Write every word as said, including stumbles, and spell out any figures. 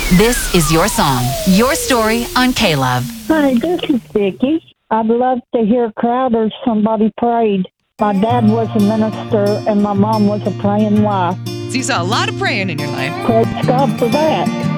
This is your song, your story on K-Love. Hi, this is Vicki. I'd love to hear Crowder, Somebody Prayed. My dad was a minister and my mom was a praying wife. So you saw a lot of praying in your life. Praise God for that.